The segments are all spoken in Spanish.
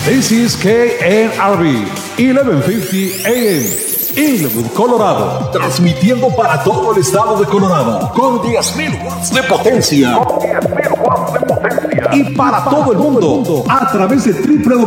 This is KNRB 1150 AM, Inwood, Colorado. Transmitiendo para todo el estado de Colorado con 10.000 watts de potencia. Y para todo el mundo a través de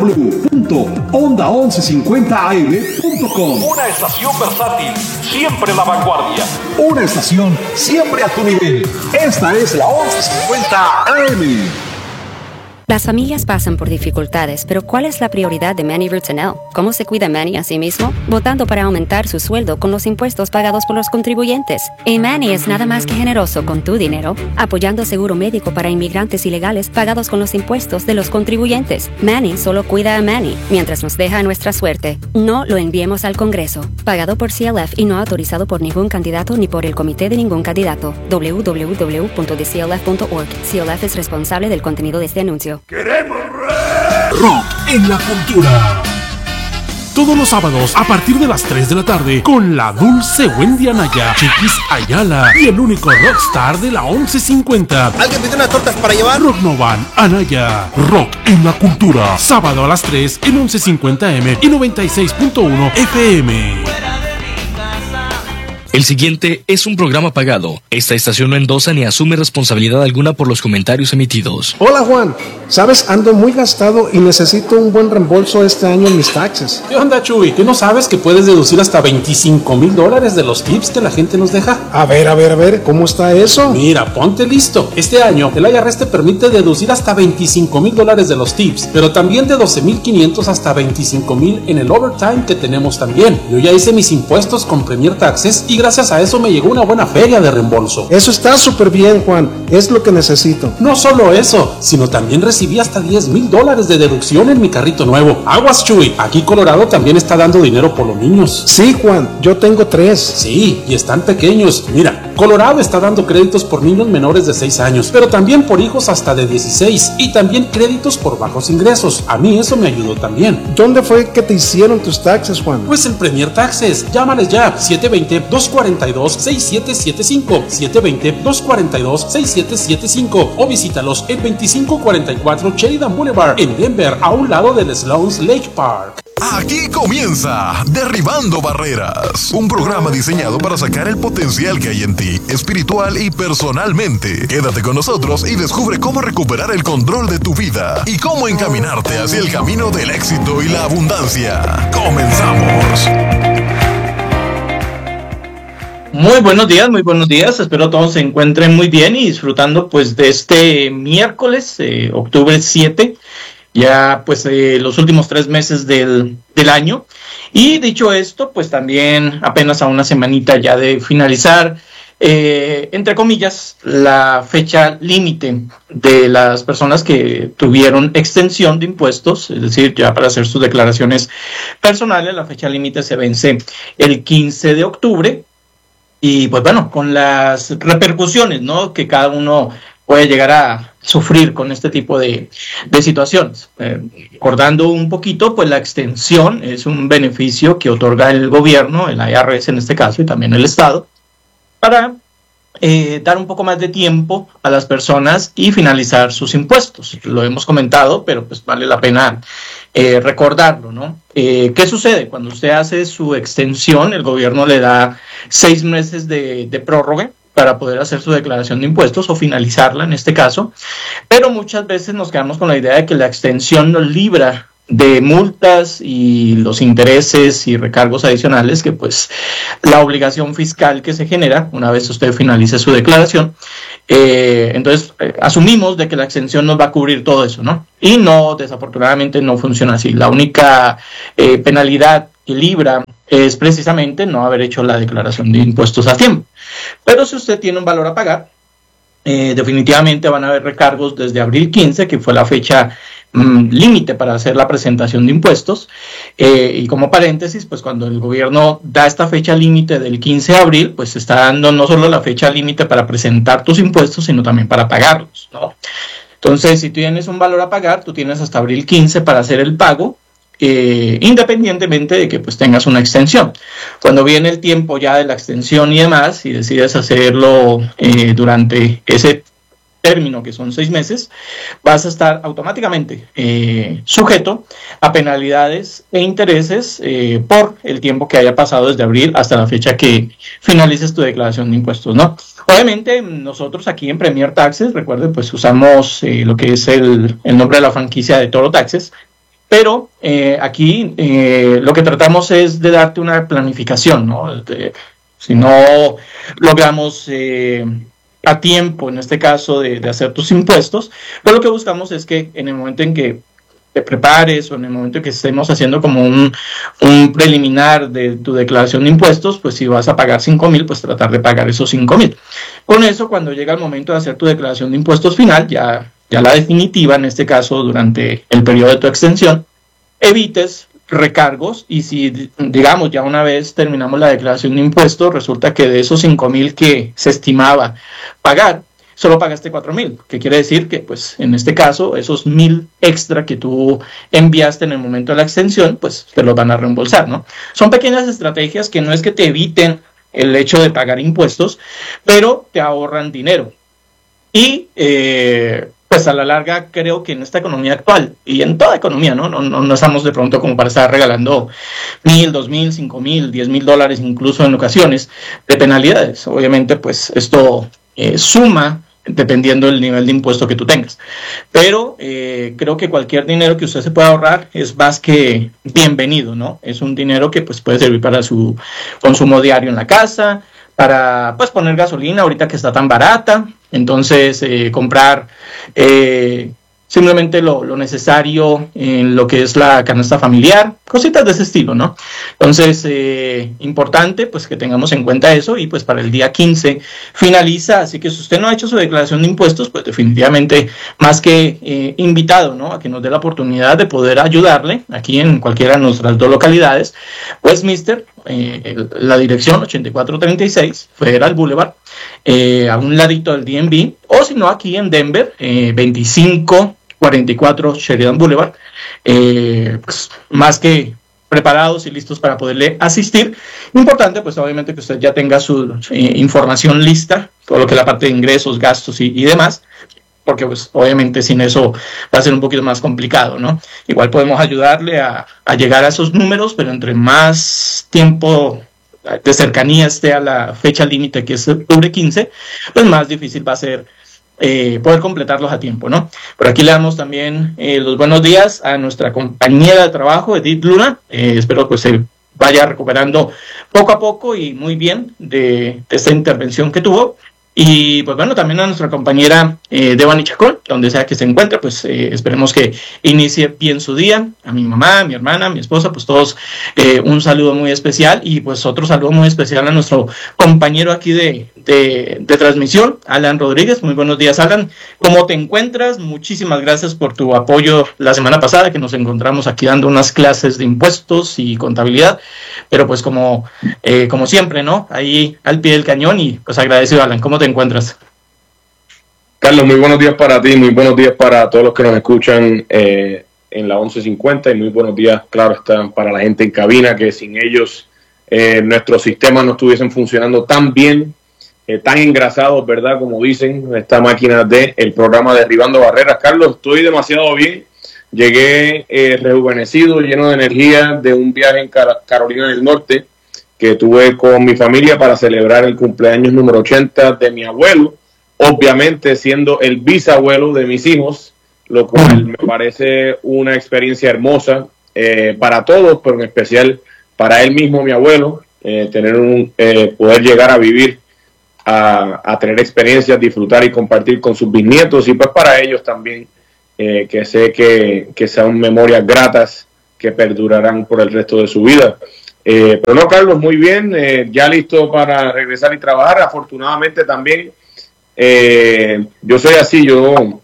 www.onda1150am.com. Una estación versátil, siempre la vanguardia. Una estación siempre a tu nivel. Esta es la 1150 AM. Las familias pasan por dificultades, pero ¿cuál es la prioridad de Manny Roots & L? ¿Cómo se cuida Manny a sí mismo? Votando para aumentar su sueldo con los impuestos pagados por los contribuyentes. Y Manny es nada más que generoso con tu dinero, apoyando seguro médico para inmigrantes ilegales pagados con los impuestos de los contribuyentes. Manny solo cuida a Manny, mientras nos deja a nuestra suerte. No lo enviemos al Congreso. Pagado por CLF y no autorizado por ningún candidato ni por el comité de ningún candidato. www.theclf.org. CLF es responsable del contenido de este anuncio. ¡Queremos Rock en la cultura. Todos los sábados a partir de las 3 de la tarde con la dulce Wendy Anaya, Chiquis Ayala y el único rockstar de la 1150. ¿Alguien pide unas tortas para llevar? Rock Novan, Anaya, Rock en la cultura. Sábado a las 3 en 1150M y 96.1 FM. El siguiente es un programa pagado. Esta estación no endosa ni asume responsabilidad alguna por los comentarios emitidos. Hola Juan, sabes, ando muy gastado y necesito un buen reembolso este año en mis taxes. ¿Qué onda, Chuy? ¿Tú no sabes que puedes deducir hasta $25,000 de los tips que la gente nos deja? A ver, ¿cómo está eso? Mira, ponte listo. Este año el IRS te permite deducir hasta $25,000 de los tips, pero también de $12,500 hasta $25,000 en el overtime que tenemos también. Yo ya hice mis impuestos con Premier Taxes y gracias a eso me llegó una buena feria de reembolso. Eso está súper bien, Juan. Es lo que necesito. No solo eso, sino también recibí hasta $10,000 de deducción en mi carrito nuevo. Aguas, Chuy. Aquí Colorado también está dando dinero por los niños. Sí, Juan. Yo tengo 3. Sí, y están pequeños. Mira, Colorado está dando créditos por niños menores de 6 años, pero también por hijos hasta de 16 y también créditos por bajos ingresos. A mí eso me ayudó también. ¿Dónde fue que te hicieron tus taxes, Juan? Pues en Premier Taxes. Llámales ya. 720-242-6775. 720-242-6775. O visítalos en 2544 Sheridan Boulevard en Denver, a un lado del Sloan's Lake Park. Aquí comienza Derribando Barreras, un programa diseñado para sacar el potencial que hay en ti, espiritual y personalmente. Quédate con nosotros y descubre cómo recuperar el control de tu vida y cómo encaminarte hacia el camino del éxito y la abundancia. ¡Comenzamos! Muy buenos días, espero todos se encuentren muy bien y disfrutando pues de este miércoles, octubre 7, ya pues los últimos 3 meses del año. Y dicho esto, pues también apenas a una semanita ya de finalizar, entre comillas, la fecha límite de las personas que tuvieron extensión de impuestos, es decir, ya para hacer sus declaraciones personales, la fecha límite se vence el 15 de octubre. Y pues bueno, con las repercusiones, ¿no?, que cada uno puede llegar a sufrir con este tipo de situaciones. Recordando un poquito, pues la extensión es un beneficio que otorga el gobierno, el IRS en este caso, y también el Estado, para dar un poco más de tiempo a las personas y finalizar sus impuestos. Lo hemos comentado, pero pues vale la pena recordarlo, ¿no? ¿Qué sucede? Cuando usted hace su extensión, el gobierno le da 6 meses de prórroga para poder hacer su declaración de impuestos o finalizarla en este caso, pero muchas veces nos quedamos con la idea de que la extensión nos libra de multas y los intereses y recargos adicionales que pues la obligación fiscal que se genera una vez usted finalice su declaración. Entonces asumimos de que la exención nos va a cubrir todo eso, ¿no? Y no, desafortunadamente no funciona así. La única penalidad que libra es precisamente no haber hecho la declaración de impuestos a tiempo. Pero si usted tiene un valor a pagar, definitivamente van a haber recargos desde abril 15, que fue la fecha límite para hacer la presentación de impuestos, y como paréntesis, pues cuando el gobierno da esta fecha límite del 15 de abril, pues está dando no solo la fecha límite para presentar tus impuestos, sino también para pagarlos, ¿no? Entonces, si tú tienes un valor a pagar, tú tienes hasta abril 15 para hacer el pago, independientemente de que pues tengas una extensión. Cuando viene el tiempo ya de la extensión y demás, y decides hacerlo durante ese término, que son 6 meses, vas a estar automáticamente sujeto a penalidades e intereses por el tiempo que haya pasado desde abril hasta la fecha que finalices tu declaración de impuestos, ¿no? Obviamente, nosotros aquí en Premier Taxes, recuerden, pues usamos lo que es el nombre de la franquicia de Toro Taxes, pero aquí lo que tratamos es de darte una planificación, ¿no? Si no logramos a tiempo, en este caso, de hacer tus impuestos, pues lo que buscamos es que en el momento en que te prepares o en el momento en que estemos haciendo como un preliminar de tu declaración de impuestos, pues si vas a pagar 5,000, pues tratar de pagar esos 5,000. Con eso, cuando llega el momento de hacer tu declaración de impuestos final, ya la definitiva, en este caso, durante el periodo de tu extensión, evites recargos. Y si, digamos, ya una vez terminamos la declaración de impuestos, resulta que de esos 5,000 que se estimaba pagar, solo pagaste 4,000, que quiere decir que, pues, en este caso, esos 1,000 extra que tú enviaste en el momento de la extensión, pues, te los van a reembolsar, ¿no? Son pequeñas estrategias que no es que te eviten el hecho de pagar impuestos, pero te ahorran dinero. Y, pues a la larga creo que en esta economía actual y en toda economía, no estamos de pronto como para estar regalando 1,000, 2,000, 5,000, 10,000 dólares incluso en ocasiones de penalidades. Obviamente pues esto suma dependiendo del nivel de impuesto que tú tengas. Pero creo que cualquier dinero que usted se pueda ahorrar es más que bienvenido, ¿no? Es un dinero que pues puede servir para su consumo diario en la casa, para pues poner gasolina ahorita que está tan barata, entonces comprar simplemente lo necesario en lo que es la canasta familiar, cositas de ese estilo, ¿no? Entonces, importante pues que tengamos en cuenta eso y pues para el día 15 finaliza, así que si usted no ha hecho su declaración de impuestos, pues definitivamente más que invitado, ¿no? A que nos dé la oportunidad de poder ayudarle aquí en cualquiera de nuestras 2 localidades, Westminster, la dirección 8436 Federal Boulevard, a un ladito del DMV, o si no aquí en Denver, 2544 Sheridan Boulevard, pues, más que preparados y listos para poderle asistir. Importante pues obviamente que usted ya tenga su información lista, todo lo que es la parte de ingresos, gastos y demás, porque pues obviamente sin eso va a ser un poquito más complicado, ¿no? Igual podemos ayudarle a llegar a esos números, pero entre más tiempo de cercanía esté a la fecha límite, que es octubre 15, pues más difícil va a ser poder completarlos a tiempo, ¿no? Por aquí le damos también los buenos días a nuestra compañera de trabajo, Edith Luna. Espero que se vaya recuperando poco a poco y muy bien de esta intervención que tuvo. Y pues bueno, también a nuestra compañera Devani Chacón, donde sea que se encuentre, pues esperemos que inicie bien su día. A mi mamá, mi hermana, mi esposa, pues todos un saludo muy especial. Y pues otro saludo muy especial a nuestro compañero aquí de transmisión, Alan Rodríguez. Muy buenos días, Alan. ¿Cómo te encuentras? Muchísimas gracias por tu apoyo la semana pasada, que nos encontramos aquí dando unas clases de impuestos y contabilidad. Pero pues como siempre, ¿no? Ahí al pie del cañón y pues agradecido, Alan. ¿Cómo te encuentras? Carlos, muy buenos días para ti, muy buenos días para todos los que nos escuchan en la 1150 y muy buenos días, claro, están para la gente en cabina, que sin ellos nuestros sistemas no estuviesen funcionando tan bien, tan engrasados, ¿verdad? Como dicen, esta máquina del programa Derribando Barreras. Carlos, estoy demasiado bien, llegué rejuvenecido, lleno de energía de un viaje en Carolina del Norte que tuve con mi familia para celebrar el cumpleaños número 80 de mi abuelo, obviamente siendo el bisabuelo de mis hijos, lo cual me parece una experiencia hermosa para todos, pero en especial para él mismo, mi abuelo, poder llegar a vivir, a tener experiencias, disfrutar y compartir con sus bisnietos, y pues para ellos también, que sé que sean memorias gratas que perdurarán por el resto de su vida. Pero no, Carlos, muy bien, ya listo para regresar y trabajar. Afortunadamente también yo soy así, yo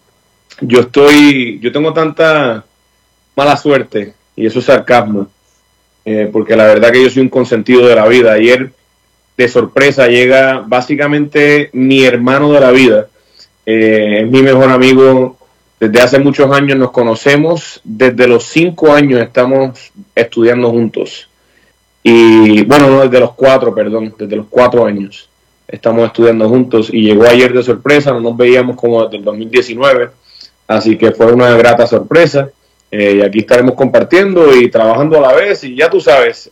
tengo tanta mala suerte, y eso es sarcasmo, porque la verdad que yo soy un consentido de la vida. Ayer de sorpresa llega básicamente mi hermano de la vida, es mi mejor amigo desde hace muchos años, nos conocemos desde los 5 años, estamos estudiando juntos. Y bueno, no, desde los 4 años. estamos estudiando juntos y llegó ayer de sorpresa, no nos veíamos como desde el 2019, así que fue una grata sorpresa. Y aquí estaremos compartiendo y trabajando a la vez, y ya tú sabes,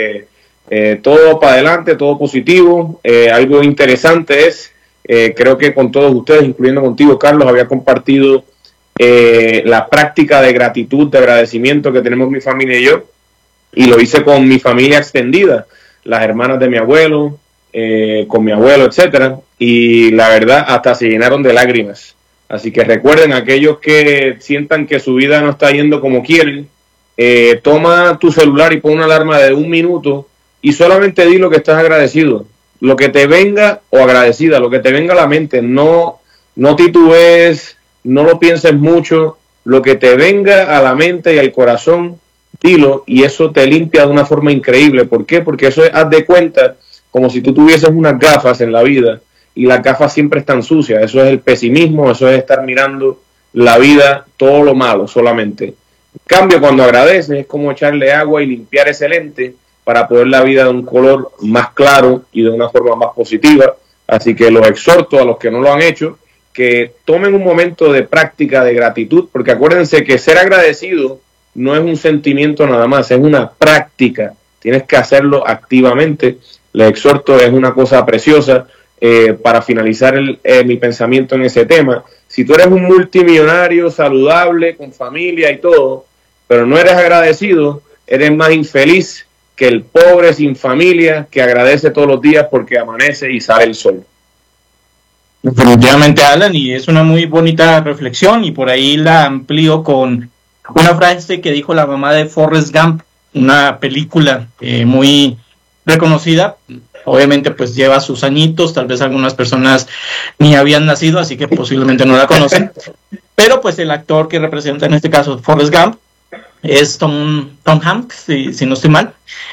todo para adelante, todo positivo. Algo interesante es, creo que con todos ustedes, incluyendo contigo, Carlos, había compartido la práctica de gratitud, de agradecimiento que tenemos mi familia y yo, y lo hice con mi familia extendida, las hermanas de mi abuelo, con mi abuelo, etcétera, y la verdad hasta se llenaron de lágrimas. Así que recuerden, aquellos que sientan que su vida no está yendo como quieren, toma tu celular y pon una alarma de 1 minuto y solamente di lo que estás agradecido, lo que te venga, o agradecida, lo que te venga a la mente. No titubees, no lo pienses mucho, lo que te venga a la mente y al corazón, dilo, y eso te limpia de una forma increíble. ¿Por qué? Porque eso es, haz de cuenta, como si tú tuvieses unas gafas en la vida, y las gafas siempre están sucias. Eso es el pesimismo, eso es estar mirando la vida, todo lo malo solamente. En cambio, cuando agradeces, es como echarle agua y limpiar ese lente para poder la vida de un color más claro y de una forma más positiva. Así que los exhorto a los que no lo han hecho, que tomen un momento de práctica de gratitud, porque acuérdense que ser agradecido no es un sentimiento nada más, es una práctica. Tienes que hacerlo activamente. Les exhorto, es una cosa preciosa. Para finalizar mi pensamiento en ese tema, si tú eres un multimillonario saludable, con familia y todo, pero no eres agradecido, eres más infeliz que el pobre sin familia que agradece todos los días porque amanece y sale el sol. Definitivamente, Alan, y es una muy bonita reflexión, y por ahí la amplío con una frase que dijo la mamá de Forrest Gump, una película muy reconocida. Obviamente pues lleva sus añitos, tal vez algunas personas ni habían nacido, así que posiblemente no la conocen, pero pues el actor que representa en este caso Forrest Gump es Tom Hanks, si no estoy mal,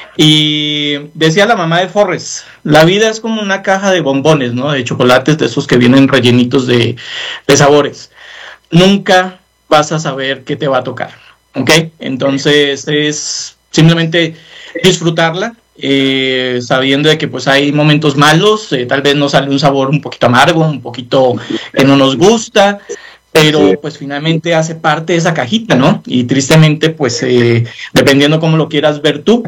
y decía la mamá de Forrest: la vida es como una caja de bombones, ¿no? De chocolates, de esos que vienen rellenitos de sabores. Nunca vas a saber qué te va a tocar, ¿ok? Entonces es simplemente disfrutarla, sabiendo de que pues hay momentos malos, tal vez nos sale un sabor un poquito amargo, un poquito que no nos gusta, pero pues finalmente hace parte de esa cajita, ¿no? Y tristemente pues dependiendo cómo lo quieras ver tú,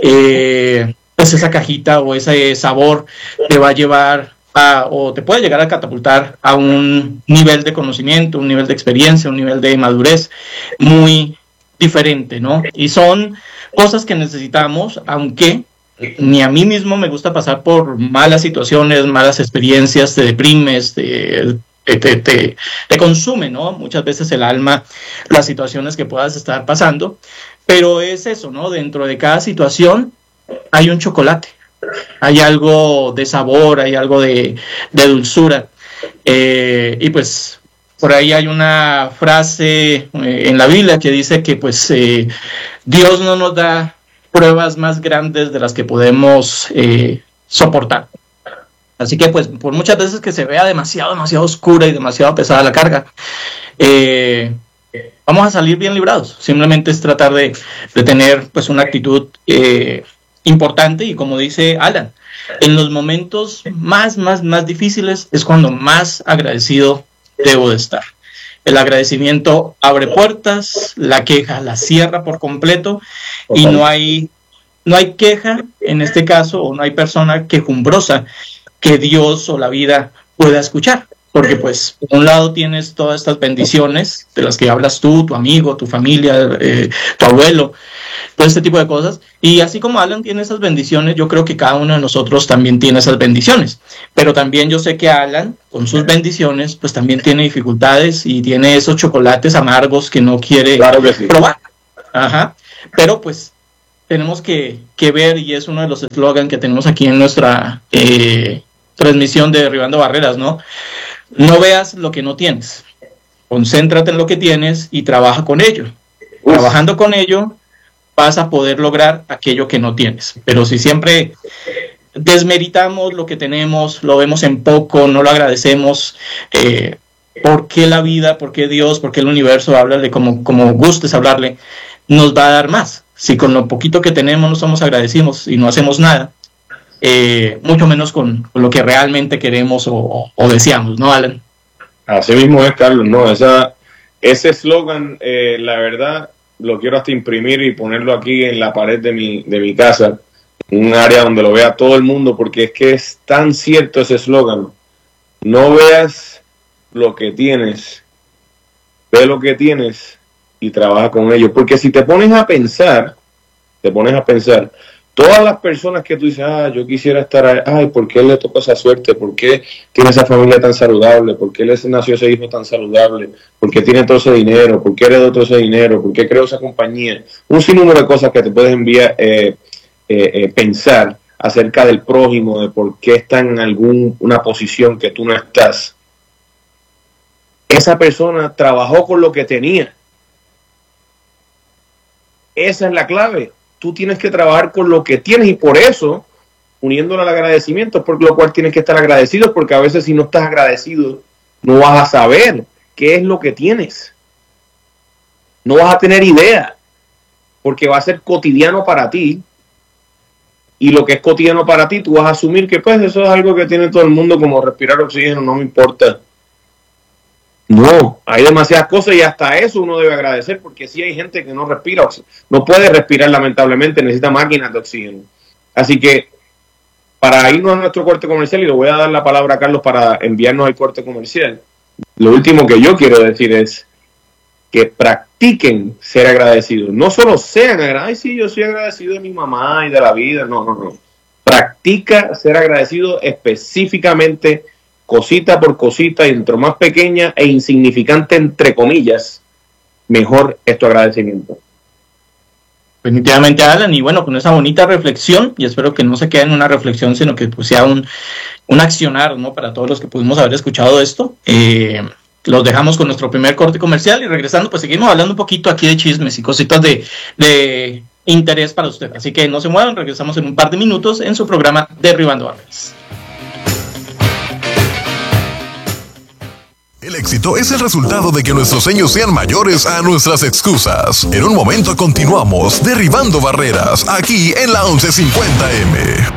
pues esa cajita o ese sabor te va a llevar o te puede llegar a catapultar a un nivel de conocimiento, un nivel de experiencia, un nivel de madurez muy diferente, ¿no? Y son cosas que necesitamos, aunque ni a mí mismo me gusta pasar por malas situaciones, malas experiencias, te deprimes, te consume, ¿no? Muchas veces el alma, las situaciones que puedas estar pasando, pero es eso, ¿no? Dentro de cada situación hay un chocolate, hay algo de sabor, hay algo de dulzura, y pues por ahí hay una frase en la Biblia que dice que pues Dios no nos da pruebas más grandes de las que podemos soportar. Así que pues por muchas veces que se vea demasiado oscura y demasiado pesada la carga, vamos a salir bien librados. Simplemente es tratar de tener pues una actitud importante, y como dice Alan, en los momentos más difíciles es cuando más agradecido debo de estar. El agradecimiento abre puertas, la queja la cierra por completo. Okay. Y no hay queja en este caso, o no hay persona quejumbrosa que Dios o la vida pueda escuchar, porque pues por un lado tienes todas estas bendiciones de las que hablas tú, tu amigo, tu familia, tu abuelo, todo este tipo de cosas, y así como Alan tiene esas bendiciones, yo creo que cada uno de nosotros también tiene esas bendiciones, pero también yo sé que Alan con sus bendiciones pues también tiene dificultades y tiene esos chocolates amargos que no quiere probar. Ajá. Pero pues tenemos que ver, y es uno de los eslogans que tenemos aquí en nuestra transmisión de Derribando Barreras, ¿no? No veas lo que no tienes, concéntrate en lo que tienes y trabaja con ello. Trabajando con ello vas a poder lograr aquello que no tienes. Pero si siempre desmeritamos lo que tenemos, lo vemos en poco, no lo agradecemos, ¿por qué la vida, por qué Dios, por qué el universo? Háblale como gustes hablarle, nos va a dar más. Si con lo poquito que tenemos no somos agradecidos y no hacemos nada, mucho menos con lo que realmente queremos o deseamos, ¿no, Alan? Así mismo es, Carlos, no, ese eslogan, la verdad, lo quiero hasta imprimir y ponerlo aquí en la pared de mi casa, un área donde lo vea todo el mundo, porque es que es tan cierto ese eslogan. No veas lo que tienes, ve lo que tienes y trabaja con ello, porque si te pones a pensar, todas las personas que tú dices, yo quisiera estar, ¿por qué le tocó esa suerte? ¿Por qué tiene esa familia tan saludable? ¿Por qué le nació ese hijo tan saludable? ¿Por qué tiene todo ese dinero? ¿Por qué heredó todo ese dinero? ¿Por qué creó esa compañía? Un sinnúmero de cosas que te puedes pensar acerca del prójimo, de por qué está en una posición que tú no estás. Esa persona trabajó con lo que tenía. Esa es la clave. Tú tienes que trabajar con lo que tienes y por eso, uniéndolo al agradecimiento, por lo cual tienes que estar agradecido, porque a veces si no estás agradecido, no vas a saber qué es lo que tienes. No vas a tener idea, porque va a ser cotidiano para ti. Y lo que es cotidiano para ti, tú vas a asumir que pues eso es algo que tiene todo el mundo, como respirar oxígeno, no me importa. No, hay demasiadas cosas y hasta eso uno debe agradecer, porque sí hay gente que no respira, no puede respirar lamentablemente, necesita máquinas de oxígeno. Así que para irnos a nuestro corte comercial, y le voy a dar la palabra a Carlos para enviarnos al corte comercial, lo último que yo quiero decir es que practiquen ser agradecidos. No solo sean agradecidos, sí, yo soy agradecido de mi mamá y de la vida, no. Practica ser agradecido específicamente, cosita por cosita, y entre más pequeña e insignificante, entre comillas, mejor es tu agradecimiento. Definitivamente, Alan, y bueno, con esa bonita reflexión, y espero que no se quede en una reflexión, sino que pues sea un accionar, ¿no? Para todos los que pudimos haber escuchado esto, los dejamos con nuestro primer corte comercial, y regresando pues seguimos hablando un poquito aquí de chismes y cositas de interés para usted. Así que no se muevan, regresamos en un par de minutos en su programa Derribando Barreras. El éxito es el resultado de que nuestros sueños sean mayores a nuestras excusas. En un momento continuamos Derribando Barreras, aquí en la 1150M.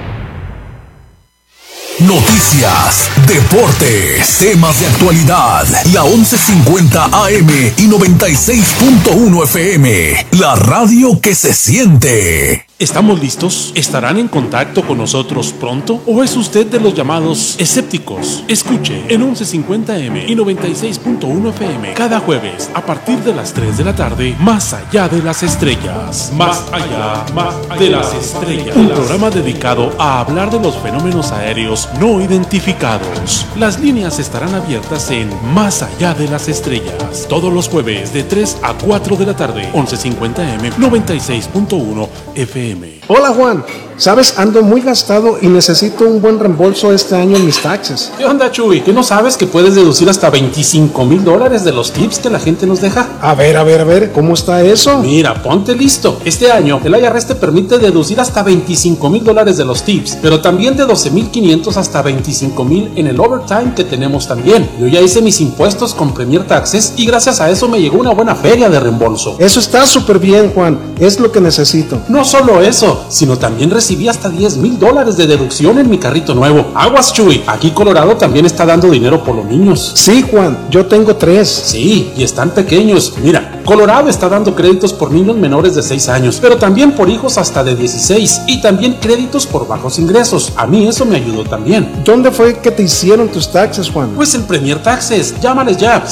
Noticias, deportes, temas de actualidad. La 1150 AM y 96.1 FM. La radio que se siente. ¿Estamos listos? ¿Estarán en contacto con nosotros pronto? ¿O es usted de los llamados escépticos? Escuche en 1150M y 96.1 FM cada jueves a partir de las 3 de la tarde, Más Allá de las Estrellas. Más allá de las estrellas. Un programa dedicado a hablar de los fenómenos aéreos no identificados. Las líneas estarán abiertas en Más Allá de las Estrellas. Todos los jueves de 3 a 4 de la tarde, 1150M, 96.1 FM. Hola Juan, sabes, ando muy gastado y necesito un buen reembolso este año en mis taxes. ¿Qué onda, Chuy? ¿Qué no sabes que puedes deducir hasta $25,000 de los tips que la gente nos deja? A ver, ¿cómo está eso? Mira, ponte listo. Este año el IRS te permite deducir hasta $25,000 de los tips, pero también de $12,500 hasta $25,000 en el overtime que tenemos también. Yo ya hice mis impuestos con Premier Taxes y gracias a eso me llegó una buena feria de reembolso. Eso está súper bien, Juan, es lo que necesito. No solo eso, sino también recibí hasta $10,000 de deducción en mi carrito nuevo. Aguas, Chuy, aquí Colorado también está dando dinero por los niños. Sí, Juan, yo tengo 3. Sí, y están pequeños. Mira, Colorado está dando créditos por niños menores de 6 años, pero también por hijos hasta de 16, y también créditos por bajos ingresos. A mí eso me ayudó también. ¿Dónde fue que te hicieron tus taxes, Juan? Pues en Premier Taxes. Llámales ya,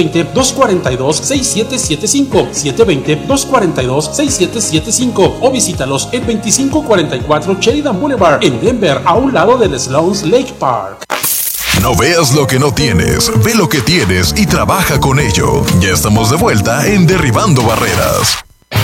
720-242-6775, 720-242-6775, o visítalos en 2544 Sheridan Boulevard en Denver, a un lado del Sloan's Lake Park. No veas lo que no tienes, ve lo que tienes y trabaja con ello. Ya estamos de vuelta en Derribando Barreras.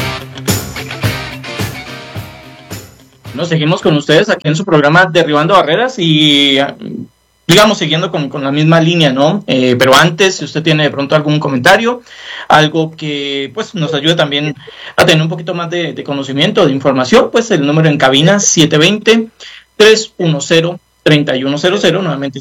Nos seguimos con ustedes aquí en su programa Derribando Barreras y digamos siguiendo con la misma línea, ¿no? Pero antes, si usted tiene de pronto algún comentario, algo que pues nos ayude también a tener un poquito más de conocimiento, de información, pues el número en cabina 720-310-3100, nuevamente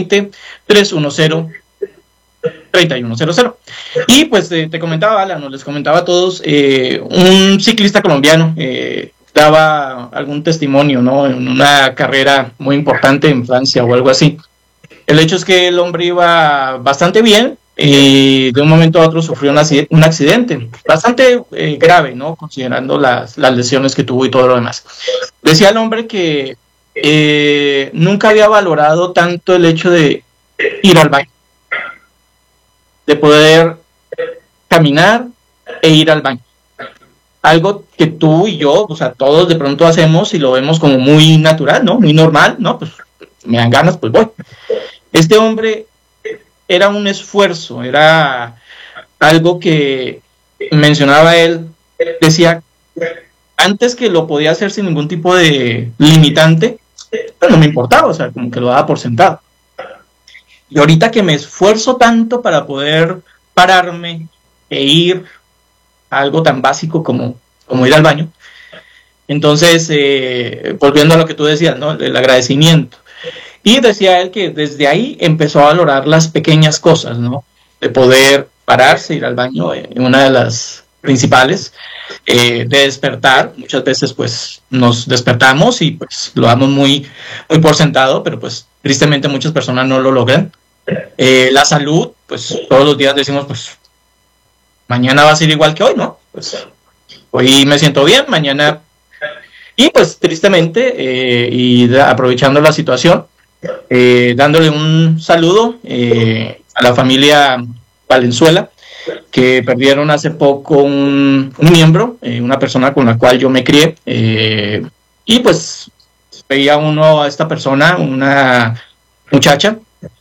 720-310-3100. Y pues te comentaba, Alan, les comentaba a todos, un ciclista colombiano, daba algún testimonio, ¿no? En una carrera muy importante en Francia o algo así. El hecho es que el hombre iba bastante bien y de un momento a otro sufrió un accidente bastante grave, ¿no? Considerando las lesiones que tuvo y todo lo demás. Decía el hombre que nunca había valorado tanto el hecho de ir al baño, de poder caminar e ir al baño. Algo que tú y yo, o sea, todos de pronto hacemos y lo vemos como muy natural, ¿no? Muy normal, ¿no? Pues me dan ganas, pues voy. Este hombre era un esfuerzo, era algo que mencionaba él, decía, antes que lo podía hacer sin ningún tipo de limitante, pues no me importaba, o sea, como que lo daba por sentado. Y ahorita que me esfuerzo tanto para poder pararme e ir a algo tan básico como ir al baño, entonces, volviendo a lo que tú decías, ¿no? El agradecimiento. Y decía él que desde ahí empezó a valorar las pequeñas cosas, ¿no? De poder pararse, ir al baño, una de las principales, de despertar. Muchas veces pues nos despertamos y pues lo damos muy, muy por sentado, pero pues tristemente muchas personas no lo logran. La salud, pues todos los días decimos pues mañana va a ser igual que hoy, ¿no? Pues hoy me siento bien, mañana... Y pues tristemente, y aprovechando la situación, dándole un saludo a la familia Valenzuela, que perdieron hace poco un miembro, una persona con la cual yo me crié, y pues veía uno a esta persona, una muchacha,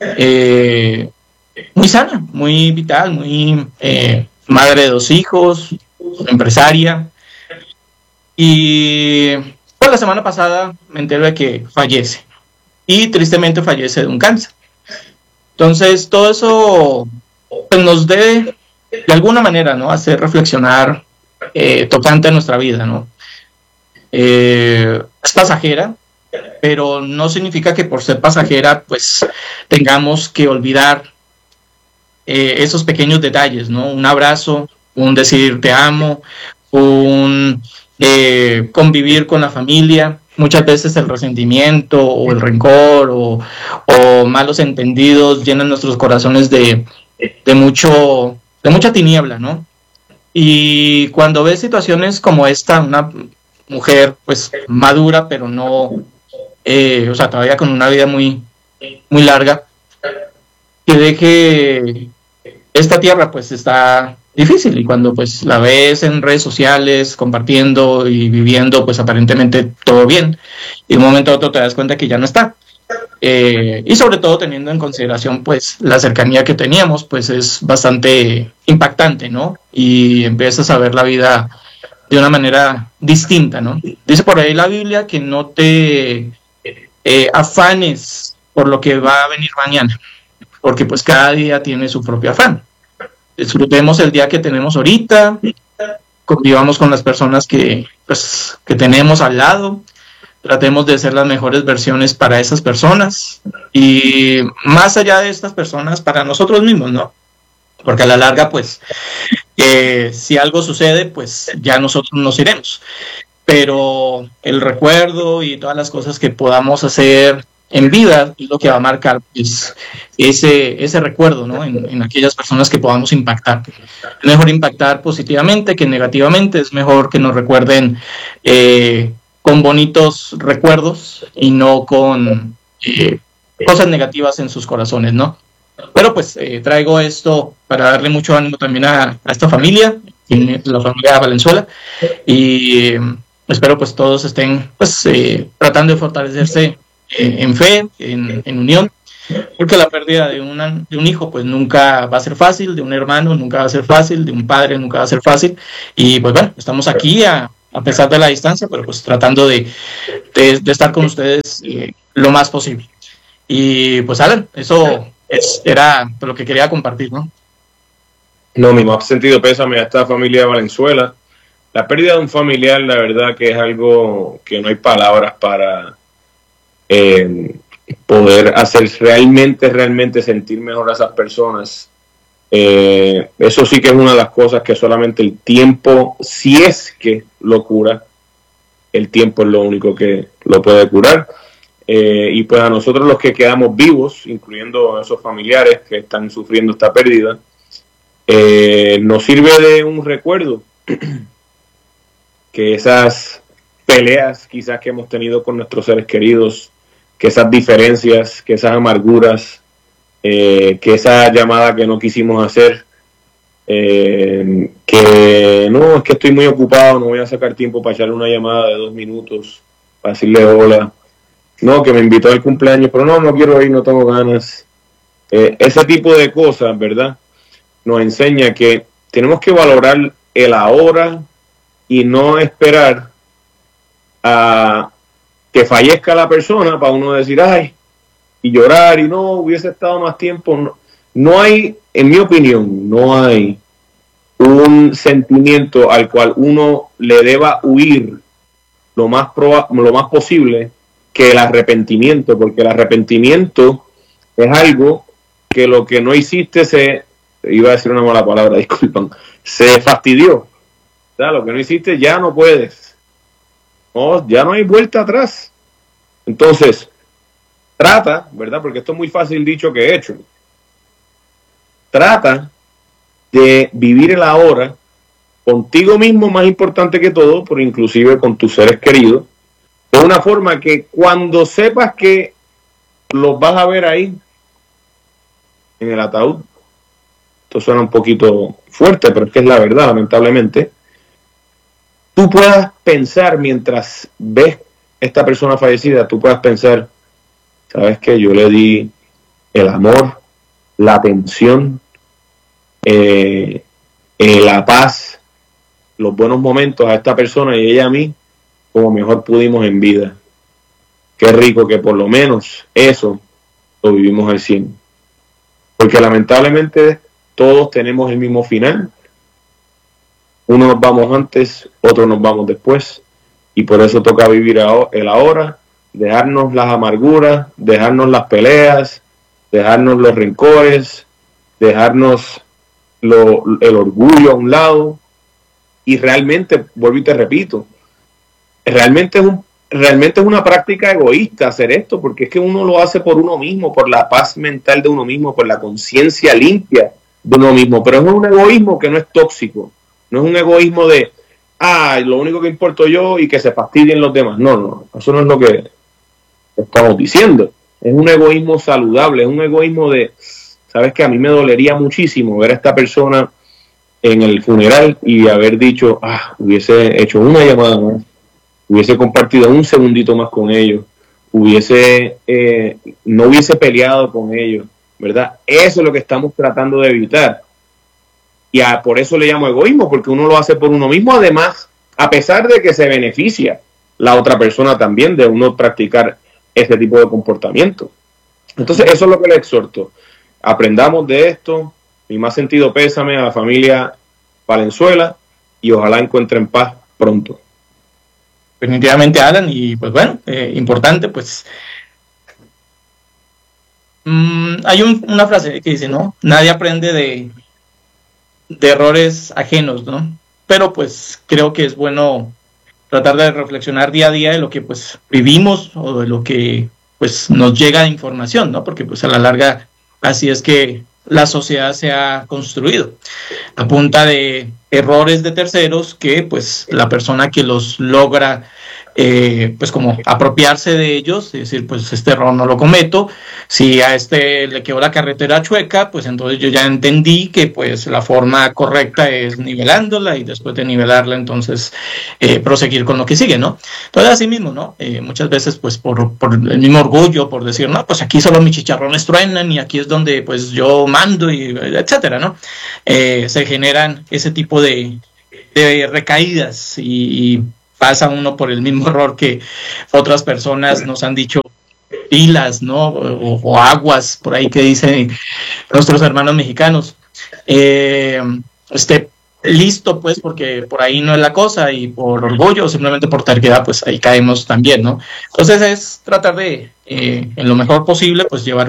muy sana, muy vital, muy madre de 2 hijos, empresaria, y pues la semana pasada me entero de que fallece. Y tristemente fallece de un cáncer. Entonces, todo eso pues, nos debe, de alguna manera, ¿no? Hacer reflexionar tocante nuestra vida, ¿no? Es pasajera, pero no significa que por ser pasajera, pues, tengamos que olvidar esos pequeños detalles, ¿no? Un abrazo, un decir te amo, un convivir con la familia. Muchas veces el resentimiento o el rencor o malos entendidos llenan nuestros corazones de mucha tiniebla, ¿no? Y cuando ves situaciones como esta, una mujer pues madura, pero no, o sea, todavía con una vida muy, muy larga, que deje esta tierra pues está difícil, y cuando pues la ves en redes sociales compartiendo y viviendo pues aparentemente todo bien, y de un momento a otro te das cuenta que ya no está, y sobre todo teniendo en consideración pues la cercanía que teníamos, pues es bastante impactante, ¿no? Y empiezas a ver la vida de una manera distinta, ¿no? Dice por ahí la Biblia que no te afanes por lo que va a venir mañana, porque pues cada día tiene su propio afán. Disfrutemos el día que tenemos ahorita, convivamos con las personas que tenemos al lado, tratemos de ser las mejores versiones para esas personas y más allá de estas personas, para nosotros mismos, ¿no? Porque a la larga, pues, si algo sucede, pues ya nosotros nos iremos. Pero el recuerdo y todas las cosas que podamos hacer en vida es lo que va a marcar pues, ese recuerdo, ¿no? En aquellas personas que podamos impactar. Es mejor impactar positivamente que negativamente, es mejor que nos recuerden con bonitos recuerdos y no con cosas negativas en sus corazones, ¿no? Pero pues traigo esto para darle mucho ánimo también a esta familia, la familia Valenzuela, y espero pues todos estén pues tratando de fortalecerse en fe, en unión, porque la pérdida de un hijo pues nunca va a ser fácil, de un hermano nunca va a ser fácil, de un padre nunca va a ser fácil, y pues bueno, estamos aquí a pesar de la distancia, pero pues tratando de estar con ustedes lo más posible. Y pues Alan, eso era lo que quería compartir, ¿no? No, mi más sentido pésame a esta familia de Valenzuela. La pérdida de un familiar, la verdad que es algo que no hay palabras para poder hacer realmente sentir mejor a esas personas. Eso sí que es una de las cosas que solamente el tiempo, si es que lo cura, el tiempo es lo único que lo puede curar. Y pues a nosotros los que quedamos vivos, incluyendo a esos familiares que están sufriendo esta pérdida, nos sirve de un recuerdo que esas peleas quizás que hemos tenido con nuestros seres queridos, que esas diferencias, que esas amarguras, que esa llamada que no quisimos hacer, que no, es que estoy muy ocupado, no voy a sacar tiempo para echarle una llamada de 2 minutos, para decirle hola, no, que me invitó al cumpleaños, pero no quiero ir, no tengo ganas. Ese tipo de cosas, ¿verdad? Nos enseña que tenemos que valorar el ahora y no esperar a que fallezca la persona para uno decir, ay, y llorar, y no, hubiese estado más tiempo. No hay, en mi opinión, no hay un sentimiento al cual uno le deba huir lo más posible que el arrepentimiento, porque el arrepentimiento es algo que lo que no hiciste iba a decir una mala palabra, disculpan, se fastidió. O sea, lo que no hiciste ya no puedes. No, ya no hay vuelta atrás. Entonces, trata, ¿verdad? Porque esto es muy fácil dicho que hecho. Trata de vivir el ahora contigo mismo, más importante que todo, pero inclusive con tus seres queridos, de una forma que cuando sepas que los vas a ver ahí, en el ataúd, esto suena un poquito fuerte, pero es que es la verdad, lamentablemente, tú puedas pensar mientras ves esta persona fallecida, tú puedas pensar, ¿sabes qué? Yo le di el amor, la atención, la paz, los buenos momentos a esta persona y ella a mí, como mejor pudimos en vida. Qué rico que por lo menos eso lo vivimos al 100. Porque lamentablemente todos tenemos el mismo final. Unos nos vamos antes, otros nos vamos después. Y por eso toca vivir el ahora, dejarnos las amarguras, dejarnos las peleas, dejarnos los rencores, dejarnos el orgullo a un lado. Y realmente, vuelvo y te repito, realmente es una práctica egoísta hacer esto, porque es que uno lo hace por uno mismo, por la paz mental de uno mismo, por la conciencia limpia de uno mismo, pero es un egoísmo que no es tóxico, no es un egoísmo de, lo único que importo yo y que se fastidien los demás. No, eso no es lo que estamos diciendo. Es un egoísmo saludable, es un egoísmo de, sabes que a mí me dolería muchísimo ver a esta persona en el funeral y haber dicho, hubiese hecho una llamada más, hubiese compartido un segundito más con ellos, no hubiese peleado con ellos, ¿verdad? Eso es lo que estamos tratando de evitar. Y por eso le llamo egoísmo, porque uno lo hace por uno mismo, además, a pesar de que se beneficia la otra persona también de uno practicar ese tipo de comportamiento. Entonces, eso es lo que le exhorto. Aprendamos de esto. Mi más sentido pésame a la familia Valenzuela y ojalá encuentren paz pronto. Definitivamente, Alan, y pues bueno, importante, pues hay una frase que dice, ¿no? Nadie aprende de errores ajenos, ¿no? Pero pues creo que es bueno tratar de reflexionar día a día de lo que pues vivimos o de lo que pues nos llega de información, ¿no? Porque pues a la larga así es que la sociedad se ha construido, a punta de errores de terceros que pues la persona que los logra pues como apropiarse de ellos, es decir, pues este error no lo cometo, si a este le quedó la carretera chueca, pues entonces yo ya entendí que pues la forma correcta es nivelándola y después de nivelarla entonces proseguir con lo que sigue, ¿no? Entonces así mismo, ¿no? Muchas veces pues por el mismo orgullo, por decir, no, pues aquí solo mis chicharrones truenan y aquí es donde pues yo mando y etcétera, ¿no? Se generan ese tipo de recaídas y pasa uno por el mismo error que otras personas nos han dicho, pilas, ¿no? O aguas, por ahí que dicen nuestros hermanos mexicanos. Listo, pues, porque por ahí no es la cosa, y por orgullo, simplemente por terquedad, pues ahí caemos también, ¿no? Entonces es tratar de, en lo mejor posible, pues llevar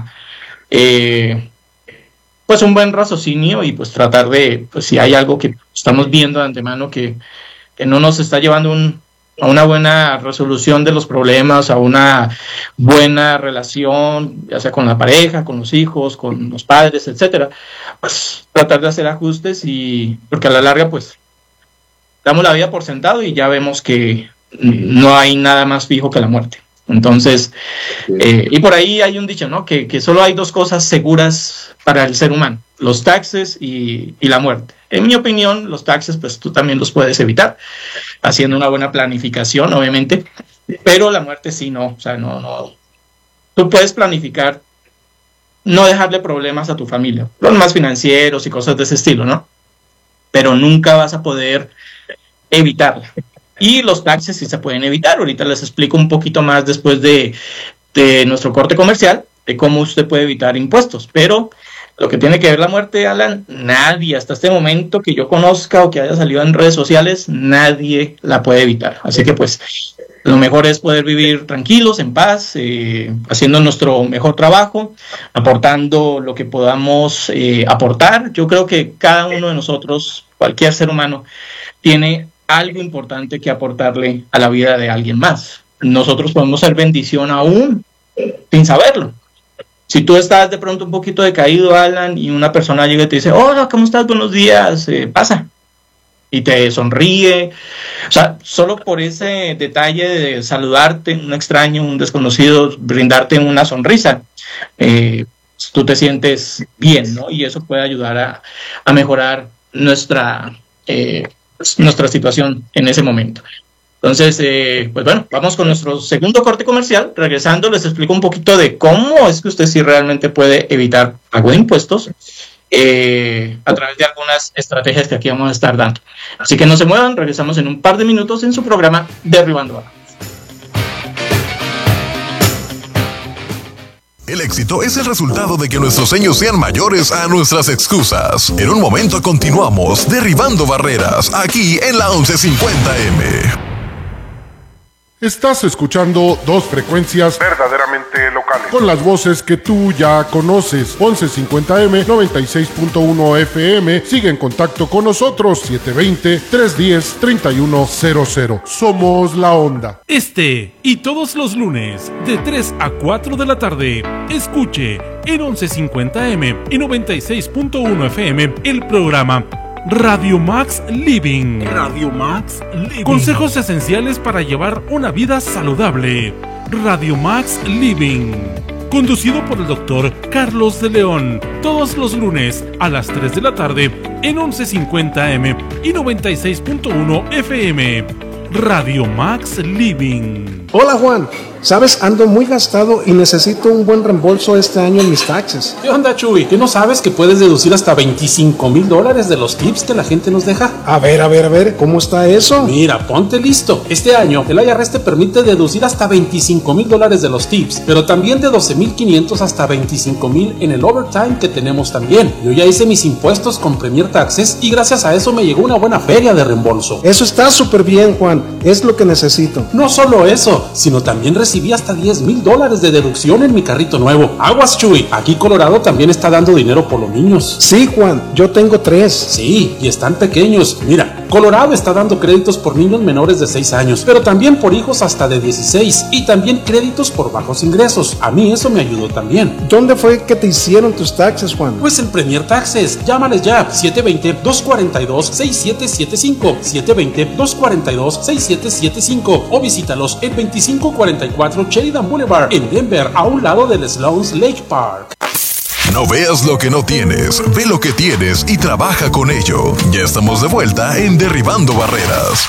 pues un buen raciocinio y pues tratar de, pues si hay algo que estamos viendo de antemano que no nos está llevando una buena resolución de los problemas, a una buena relación, ya sea con la pareja, con los hijos, con los padres, etcétera, pues tratar de hacer ajustes, y porque a la larga pues damos la vida por sentado y ya vemos que no hay nada más fijo que la muerte. Entonces, y por ahí hay un dicho, ¿no? Que solo hay dos cosas seguras para el ser humano: los taxes y la muerte. En mi opinión, los taxes, pues tú también los puedes evitar haciendo una buena planificación, obviamente, pero la muerte sí, no. O sea, no. Tú puedes planificar no dejarle problemas a tu familia, problemas financieros y cosas de ese estilo, ¿no? Pero nunca vas a poder evitarla. Y los taxes sí se pueden evitar. Ahorita les explico un poquito más después de nuestro corte comercial de cómo usted puede evitar impuestos. Pero lo que tiene que ver la muerte, Alan, nadie, hasta este momento que yo conozca o que haya salido en redes sociales, nadie la puede evitar. Así que pues lo mejor es poder vivir tranquilos, en paz, haciendo nuestro mejor trabajo, aportando lo que podamos aportar. Yo creo que cada uno de nosotros, cualquier ser humano, tiene algo importante que aportarle a la vida de alguien más. Nosotros podemos ser bendición aún sin saberlo. Si tú estás de pronto un poquito decaído, Alan, y una persona llega y te dice, hola, ¿cómo estás? Buenos días, pasa. Y te sonríe. O sea, solo por ese detalle de saludarte, un extraño, un desconocido, brindarte una sonrisa, tú te sientes bien, ¿no? Y eso puede ayudar a mejorar nuestra situación en ese momento. Entonces, pues bueno, vamos con nuestro segundo corte comercial. Regresando, les explico un poquito de cómo es que usted sí realmente puede evitar pago de impuestos a través de algunas estrategias que aquí vamos a estar dando. Así que no se muevan, regresamos en un par de minutos en su programa Derribando Barreras. El éxito es el resultado de que nuestros sueños sean mayores a nuestras excusas. En un momento continuamos Derribando Barreras, aquí en la 1150M. Estás escuchando dos frecuencias verdaderamente locales, con las voces que tú ya conoces. 1150M, 96.1 FM. Sigue en contacto con nosotros, 720-310-3100. Somos La Onda. Este y todos los lunes, de 3 a 4 de la tarde, escuche en 1150M y 96.1 FM el programa Radio Max Living. Radio Max Living. Consejos esenciales para llevar una vida saludable. Radio Max Living. Conducido por el doctor Carlos de León. Todos los lunes a las 3 de la tarde en 1150M y 96.1 FM. Radio Max Living. Hola Juan, sabes, ando muy gastado y necesito un buen reembolso este año en mis taxes. ¿Qué onda, Chuy? ¿Qué no sabes que puedes deducir hasta $25,000 de los tips que la gente nos deja? A ver, ¿cómo está eso? Mira, ponte listo. Este año el IRS te permite deducir hasta $25,000 de los tips, pero también de $12,500 hasta $25,000 en el overtime que tenemos también. Yo ya hice mis impuestos con Premier Taxes y gracias a eso me llegó una buena feria de reembolso. Eso está súper bien, Juan. Es lo que necesito. No solo eso, sino también recibí hasta $10,000 de deducción en mi carrito nuevo. Aguas, Chuy, aquí Colorado también está dando dinero por los niños. Sí, Juan, yo tengo 3. Sí, y están pequeños. Mira, Colorado está dando créditos por niños menores de 6 años, pero también por hijos hasta de 16, y también créditos por bajos ingresos. A mí eso me ayudó también. ¿Dónde fue que te hicieron tus taxes, Juan? Pues en Premier Taxes. Llámales ya, 720-242-6775, 720-242-6775, o visítalos en 2544 Sheridan Boulevard en Denver, a un lado del Sloan's Lake Park. No veas lo que no tienes, ve lo que tienes y trabaja con ello. Ya estamos de vuelta en Derribando Barreras.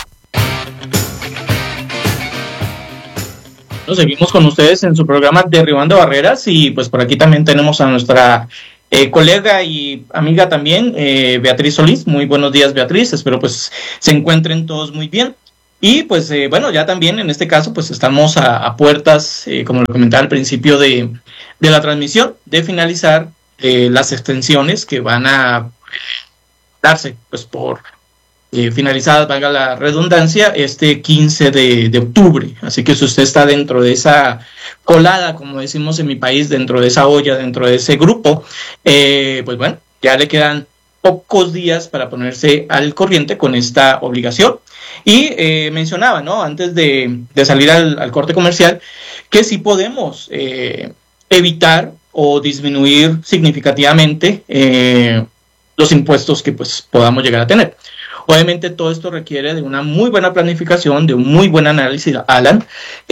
Seguimos con ustedes en su programa Derribando Barreras, y pues por aquí también tenemos a nuestra colega y amiga también, Beatriz Solís. Muy buenos días, Beatriz, espero pues se encuentren todos muy bien. Y pues bueno, ya también en este caso pues estamos a puertas, como lo comentaba al principio de la transmisión, de finalizar las extensiones que van a darse pues por finalizadas, valga la redundancia, este 15 de octubre. Así que si usted está dentro de esa colada, como decimos en mi país, dentro de esa olla, dentro de ese grupo, pues bueno, ya le quedan pocos días para ponerse al corriente con esta obligación. Y mencionaba, ¿no? Antes de salir al corte comercial, que sí podemos evitar o disminuir significativamente los impuestos que pues podamos llegar a tener. Obviamente todo esto requiere de una muy buena planificación, de un muy buen análisis, Alan,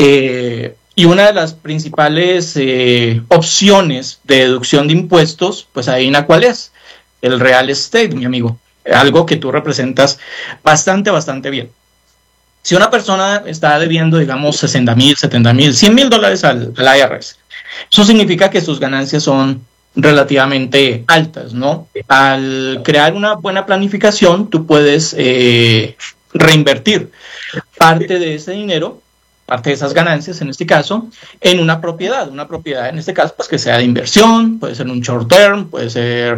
y una de las principales opciones de deducción de impuestos, pues adivina cuál es: el real estate, mi amigo, algo que tú representas bastante bien. Si una persona está debiendo, digamos, 60,000, 70,000, 100,000 dólares al IRS, eso significa que sus ganancias son relativamente altas, ¿no? Al crear una buena planificación, tú puedes reinvertir parte de ese dinero, parte de esas ganancias en este caso, en una propiedad en este caso pues que sea de inversión, puede ser un short term, puede ser,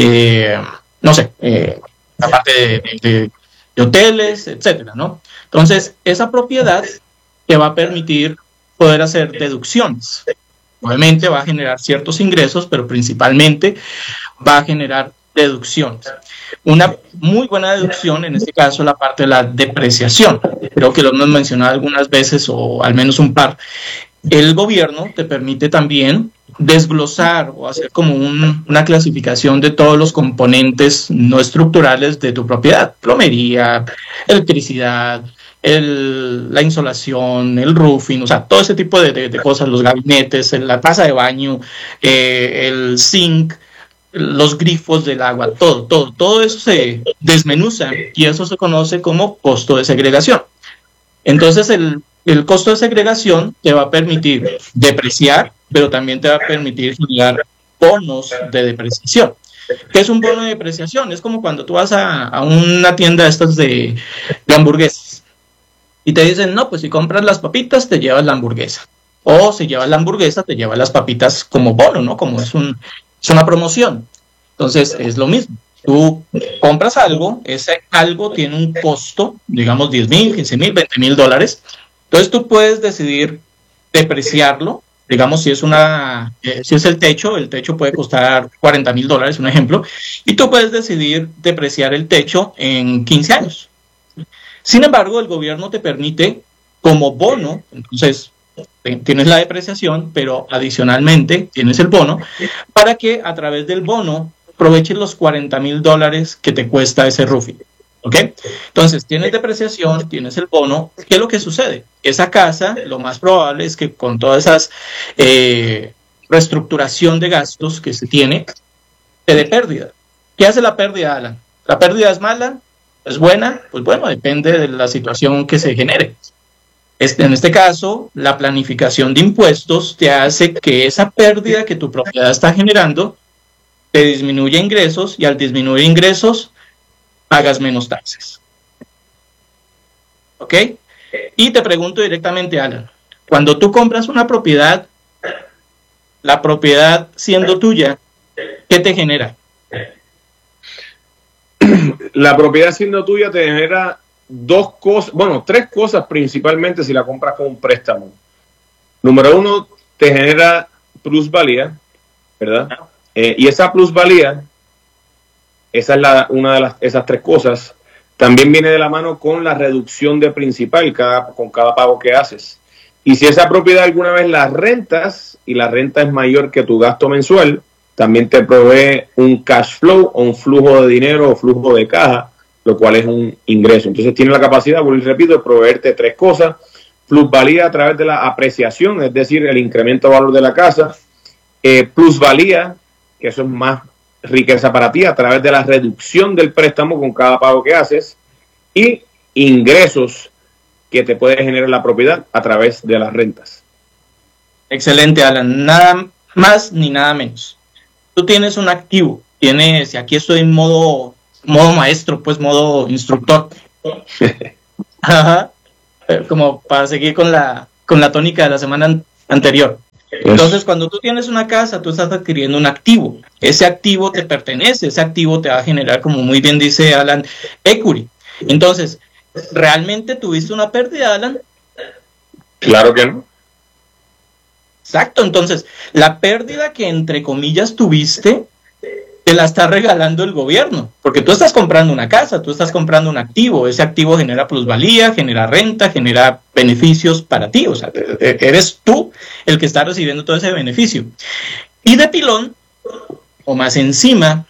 no sé, la parte de hoteles, etcétera, ¿no? Entonces, esa propiedad te va a permitir poder hacer deducciones. Obviamente va a generar ciertos ingresos, pero principalmente va a generar deducciones. Una muy buena deducción, en este caso, la parte de la depreciación. Creo que lo hemos mencionado algunas veces, o al menos un par. El gobierno te permite también desglosar o hacer como una clasificación de todos los componentes no estructurales de tu propiedad: plomería, electricidad, la insolación, el roofing, o sea, todo ese tipo de cosas, los gabinetes, la taza de baño, el zinc, los grifos del agua, todo eso se desmenuza y eso se conoce como costo de segregación. Entonces el costo de segregación te va a permitir depreciar, pero también te va a permitir generar bonos de depreciación. ¿Qué es un bono de depreciación? Es como cuando tú vas a una tienda de estas de hamburguesas y te dicen, no, pues si compras las papitas te llevas la hamburguesa, o si llevas la hamburguesa te llevas las papitas como bono, ¿no? Como es una promoción. Entonces es lo mismo. Tú compras algo, ese algo tiene un costo, digamos 10,000, 15,000, 20,000 dólares. Entonces tú puedes decidir depreciarlo. Digamos, si es el techo puede costar 40,000 dólares, un ejemplo, y tú puedes decidir depreciar el techo en 15 años. Sin embargo, el gobierno te permite como bono, entonces tienes la depreciación, pero adicionalmente tienes el bono, para que a través del bono aproveches los 40,000 dólares que te cuesta ese roofing. ¿Ok? Entonces, tienes depreciación, tienes el bono. ¿Qué es lo que sucede? Esa casa, lo más probable es que con todas esas reestructuración de gastos que se tiene, te dé pérdida. ¿Qué hace la pérdida, Alan? ¿La pérdida es mala? ¿Es buena? Pues bueno, depende de la situación que se genere. En este caso, la planificación de impuestos te hace que esa pérdida que tu propiedad está generando te disminuya ingresos, y al disminuir ingresos pagas menos taxes. ¿Ok? Y te pregunto directamente, Alan, cuando tú compras una propiedad, la propiedad siendo tuya, ¿qué te genera? La propiedad siendo tuya te genera tres cosas principalmente si la compras con un préstamo. Número uno, te genera plusvalía, ¿verdad? Y esa plusvalía, esa es una de esas tres cosas, también viene de la mano con la reducción de principal con cada pago que haces. Y si esa propiedad alguna vez la rentas y la renta es mayor que tu gasto mensual, también te provee un cash flow o un flujo de dinero o flujo de caja, lo cual es un ingreso. Entonces tiene la capacidad, vuelvo y repito, de proveerte tres cosas: plusvalía a través de la apreciación, es decir, el incremento de valor de la casa; plusvalía, que eso es más riqueza para ti, a través de la reducción del préstamo con cada pago que haces; y ingresos que te puede generar la propiedad a través de las rentas. Excelente, Alan. Nada más ni nada menos. Tú tienes un activo, y aquí estoy en modo maestro, pues modo instructor. Ajá. Como para seguir con la tónica de la semana anterior. Entonces, cuando tú tienes una casa, tú estás adquiriendo un activo. Ese activo te pertenece, ese activo te va a generar, como muy bien dice Alan, equity. Entonces, ¿realmente tuviste una pérdida, Alan? Claro que no. Exacto. Entonces, la pérdida que entre comillas tuviste te la está regalando el gobierno, porque tú estás comprando una casa, tú estás comprando un activo, ese activo genera plusvalía, genera renta, genera beneficios para ti, o sea, eres tú el que está recibiendo todo ese beneficio. Y de pilón, o más encima,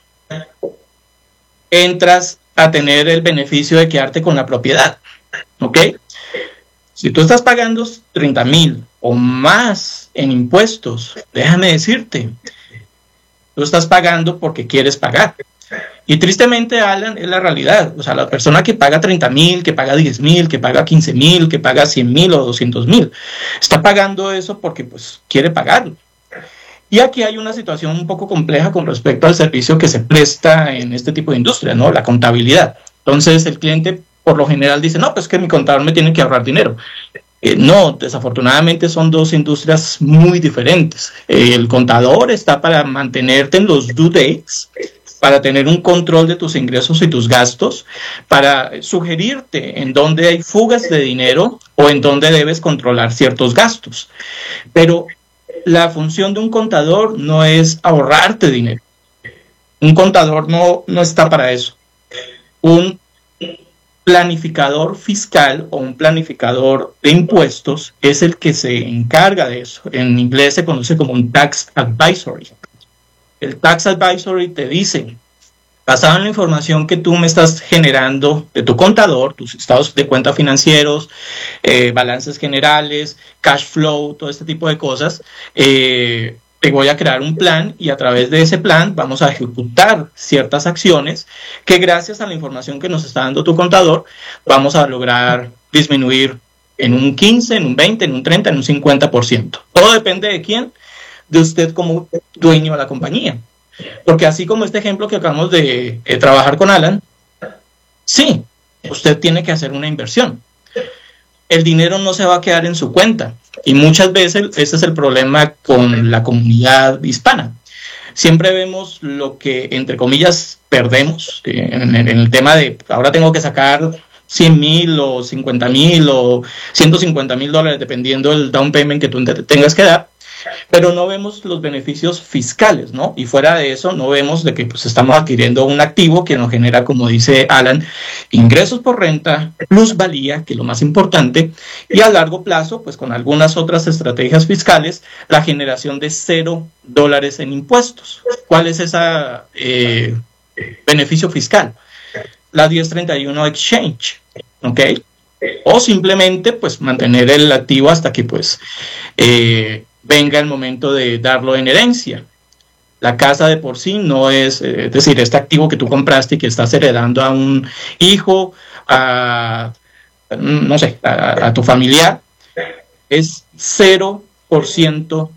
entras a tener el beneficio de quedarte con la propiedad, ¿ok? Si tú estás pagando 30,000 o más en impuestos, déjame decirte, tú estás pagando porque quieres pagar. Y tristemente, Alan, es la realidad. O sea, la persona que paga 30,000, que paga 10,000, que paga 15,000, que paga 100,000 o 200,000, está pagando eso porque pues quiere pagarlo. Y aquí hay una situación un poco compleja con respecto al servicio que se presta en este tipo de industria, ¿no? La contabilidad. Entonces el cliente por lo general dice, no, pues que mi contador me tiene que ahorrar dinero. No, desafortunadamente son dos industrias muy diferentes. El contador está para mantenerte en los due dates, para tener un control de tus ingresos y tus gastos, para sugerirte en dónde hay fugas de dinero o en dónde debes controlar ciertos gastos. Pero la función de un contador no es ahorrarte dinero. Un contador no está para eso. Un planificador fiscal o un planificador de impuestos es el que se encarga de eso. En inglés se conoce como un tax advisory. El tax advisory te dice, basado en la información que tú me estás generando de tu contador, tus estados de cuenta financieros, balances generales, cash flow, todo este tipo de cosas, te voy a crear un plan y a través de ese plan vamos a ejecutar ciertas acciones que gracias a la información que nos está dando tu contador vamos a lograr disminuir en un 15, en un 20, en un 30, en un 50%. Todo depende de quién, de usted como dueño de la compañía. Porque así como este ejemplo que acabamos de trabajar con Alan, sí, usted tiene que hacer una inversión. El dinero no se va a quedar en su cuenta. Y muchas veces ese es el problema con la comunidad hispana. Siempre vemos lo que, entre comillas, perdemos en el tema de ahora tengo que sacar 100,000 o 50,000 o 150,000 dólares, dependiendo del down payment que tú tengas que dar. Pero no vemos los beneficios fiscales, ¿no? Y fuera de eso, no vemos de que pues, estamos adquiriendo un activo que nos genera, como dice Alan, ingresos por renta, plusvalía, que es lo más importante, y a largo plazo, pues con algunas otras estrategias fiscales, la generación de $0 en impuestos. ¿Cuál es ese beneficio fiscal? La 1031 Exchange, ¿ok? O simplemente, pues, mantener el activo hasta que, pues, venga el momento de darlo en herencia. La casa de por sí no es decir, este activo que tú compraste y que estás heredando a un hijo, no sé, a tu familiar, es 0%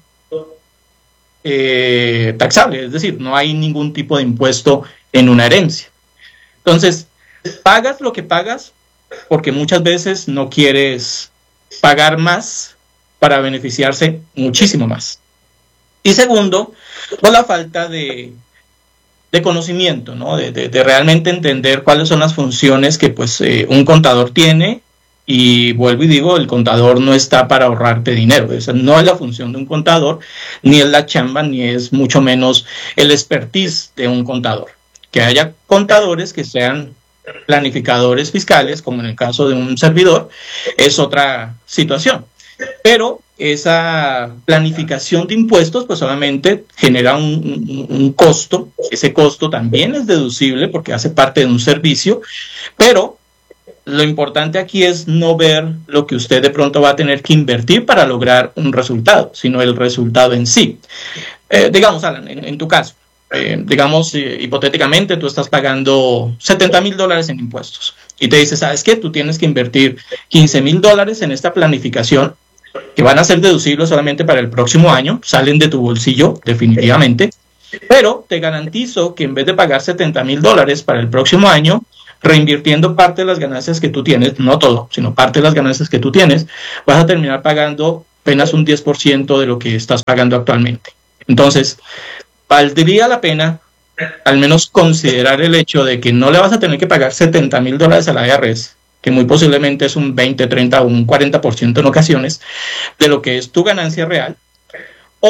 taxable, es decir, no hay ningún tipo de impuesto en una herencia. Entonces, pagas lo que pagas porque muchas veces no quieres pagar más para beneficiarse muchísimo más. Y segundo, por la falta de conocimiento, ¿no? De realmente entender cuáles son las funciones que pues un contador tiene. Y vuelvo y digo, el contador no está para ahorrarte dinero. Esa no es la función de un contador, ni es la chamba, ni es mucho menos el expertise de un contador. Que haya contadores que sean planificadores fiscales, como en el caso de un servidor, es otra situación. Pero esa planificación de impuestos pues solamente genera un costo. Ese costo también es deducible porque hace parte de un servicio, pero lo importante aquí es no ver lo que usted de pronto va a tener que invertir para lograr un resultado, sino el resultado en sí. Digamos, Alan, en tu caso, digamos, hipotéticamente tú estás pagando $70,000 en impuestos y te dice, ¿sabes qué? Tú tienes que invertir $15,000 en esta planificación que van a ser deducibles solamente para el próximo año, salen de tu bolsillo definitivamente, pero te garantizo que en vez de pagar $70,000 para el próximo año, reinvirtiendo parte de las ganancias que tú tienes, no todo, sino parte de las ganancias que tú tienes, vas a terminar pagando apenas un 10% de lo que estás pagando actualmente. Entonces, valdría la pena al menos considerar el hecho de que no le vas a tener que pagar $70,000 a la IRS, que muy posiblemente es un 20, 30 o un 40% en ocasiones de lo que es tu ganancia real, o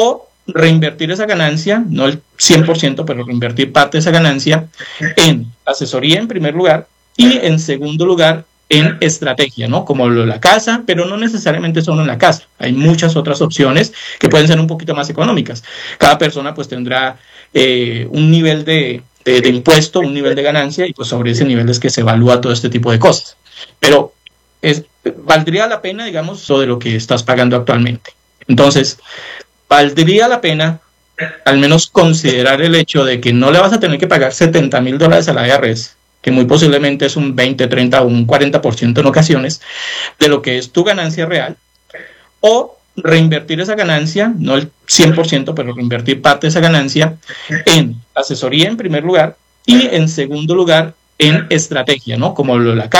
reinvertir esa ganancia, no el 100%, pero reinvertir parte de esa ganancia en asesoría en primer lugar y en segundo lugar en estrategia, ¿no? Como lo de la casa, pero no necesariamente solo en la casa. Hay muchas otras opciones que pueden ser un poquito más económicas. Cada persona pues tendrá un nivel de impuesto, un nivel de ganancia, y pues sobre ese nivel es que se evalúa todo este tipo de cosas. Pero valdría la pena, digamos, sobre lo que estás pagando actualmente. Entonces, valdría la pena al menos considerar el hecho de que no le vas a tener que pagar $70,000 a la IRS, que muy posiblemente es un 20, 30 o un 40% en ocasiones de lo que es tu ganancia real, o reinvertir esa ganancia, no el 100%, pero reinvertir parte de esa ganancia en asesoría en primer lugar y en segundo lugar en estrategia, ¿no? Como lo de la casa.